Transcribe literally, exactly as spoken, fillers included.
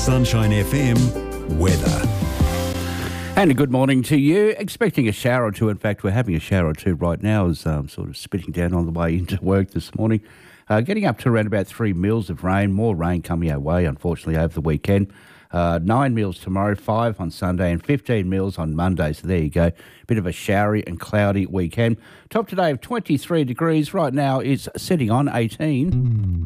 Sunshine F M weather. And a good morning to you. Expecting a shower or two. In fact, we're having a shower or two right now as um, sort of spitting down on the way into work this morning. Uh, getting up to around about three mils of rain. More rain coming our way, unfortunately, over the weekend. Uh, nine mils tomorrow, five on Sunday, and fifteen mils on Monday. So there you go. Bit of a showery and cloudy weekend. Top today of twenty-three degrees. Right now is sitting on eighteen.